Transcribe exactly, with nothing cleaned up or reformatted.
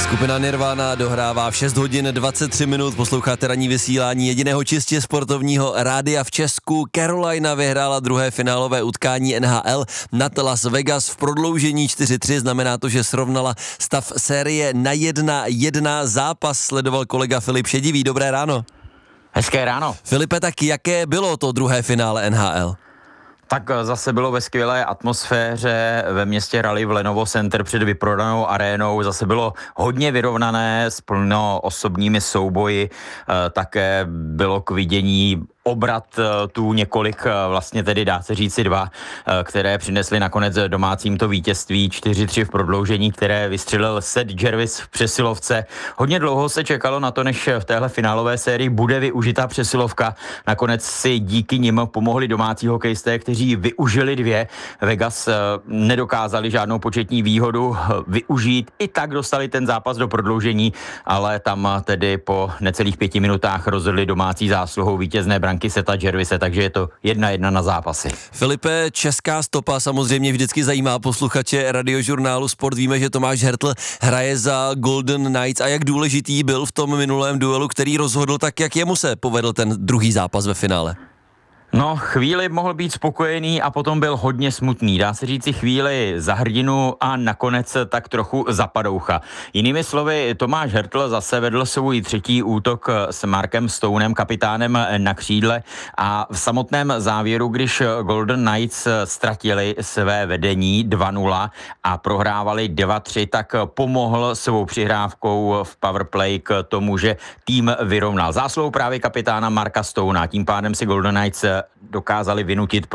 Skupina Nirvana dohrává v šest hodin dvacet tři minut, posloucháte ranní vysílání jediného čistě sportovního rádia v Česku. Carolina vyhrála druhé finálové utkání N H L nad Las Vegas v prodloužení čtyři tři, znamená to, že srovnala stav série na jedna jedna. Zápas sledoval kolega Filip Šedivý. Dobré ráno. Hezké ráno. Filipe, tak jaké bylo to druhé finále N H L? Tak zase bylo ve skvělé atmosféře ve městě Raleigh v Lenovo Center před vyprodanou arénou. Zase bylo hodně vyrovnané s plno osobními souboji. Také bylo k vidění obrat tu několik, vlastně tedy dá se říci dva, které přinesly nakonec domácím to vítězství čtyři tři v prodloužení, které vystřelil Seth Jarvis v přesilovce. Hodně dlouho se čekalo na to, než v téhle finálové sérii bude využita přesilovka. Nakonec si díky nim pomohli domácí hokejisté, kteří využili dvě. Vegas nedokázali žádnou početní výhodu využít, i tak dostali ten zápas do prodloužení, ale tam tedy po necelých pěti minutách rozhodli domácí zásluhou vítězné branky Setha Jarvise, takže je to jedna jedna na zápasy. Filipe, česká stopa samozřejmě vždycky zajímá posluchače radiožurnálu Sport. Víme, že Tomáš Hertl hraje za Golden Knights a jak důležitý byl v tom minulém duelu, který rozhodl, tak jak jemu se povedl ten druhý zápas ve finále? No, chvíli mohl být spokojený a potom byl hodně smutný. Dá se říci chvíli za hrdinu a nakonec tak trochu za padoucha. Jinými slovy, Tomáš Hertl zase vedl svůj třetí útok s Markem Stonem, kapitánem na křídle, a v samotném závěru, když Golden Knights ztratili své vedení dva nula a prohrávali dva tři, tak pomohl svou přihrávkou v powerplay k tomu, že tým vyrovnal. Zásluhou právě kapitána Marka Stona, tím pádem si Golden Knights dokázali vynutit